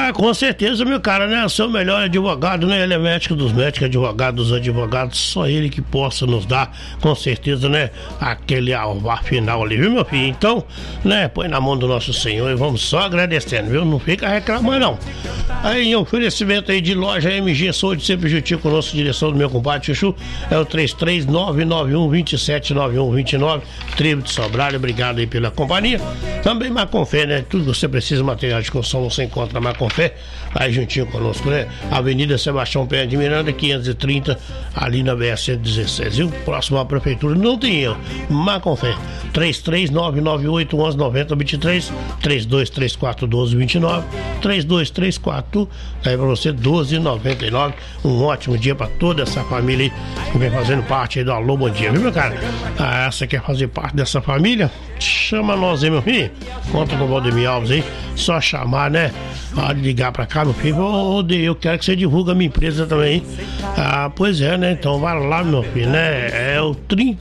Com certeza, meu cara, né? O seu melhor advogado, né? Ele é médico dos médicos, advogado dos advogados, só ele que possa nos dar, com certeza, né? Aquele alvar final ali, viu, meu filho? Então, né? Põe na mão do nosso Senhor e vamos só agradecendo, viu? Não fica reclamando, não. Aí, em oferecimento aí de loja MG Saúde, sempre juntinho conosco, direção do meu compadre Chuchu, é o 33991279129, Trevo de Sobralho, obrigado aí pela companhia. Também Marconfé, né? Tudo que você precisa, material de construção, você encontra na Marconfé, aí juntinho conosco, né? Avenida Sebastião Pé de Miranda, 530, ali na BR-116, viu? Próximo à prefeitura, não tem erro. Marconfé, 33998119023, 32341229, 3234, aí pra você, 1299. Um ótimo dia pra toda essa família aí que vem fazendo parte aí do Alô Bom Dia, viu, meu cara? Essa quer fazer parte dessa família? Chama nós aí, meu filho. Conta com o Valdemir Alves aí. Só chamar, né? Pode ligar pra cá, meu filho. Eu quero que você divulgue a minha empresa também, hein? Pois é, né? Então vai lá, meu filho, né? É o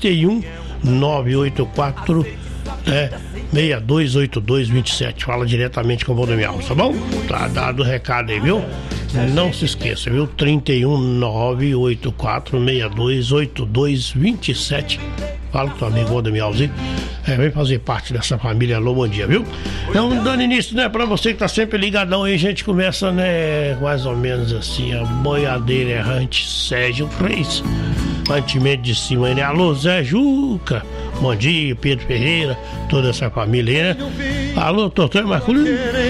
31984, né? 628227. Fala diretamente com o Valdemir Alves, tá bom? Tá dado o recado aí, viu? Não se esqueça, viu? 31984628227. Fala com o amigo Valdemir Alves, vem fazer parte dessa família. Alô, bom dia, viu? Então, dando início, né, pra você que tá sempre ligadão aí, a gente começa, né, mais ou menos assim, a boiadeira errante Sérgio Freis, mantimento de cima, né? Alô, Zé Juca, bom dia, Pedro Ferreira, toda essa família aí, né? Alô, doutor Marculino,